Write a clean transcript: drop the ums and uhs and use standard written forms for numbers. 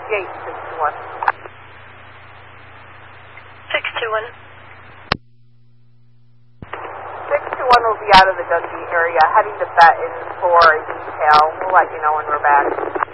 Gate 621. 621. 621 will be out of the Dundee area, heading to Benton for a detail. We'll let you know when we're back.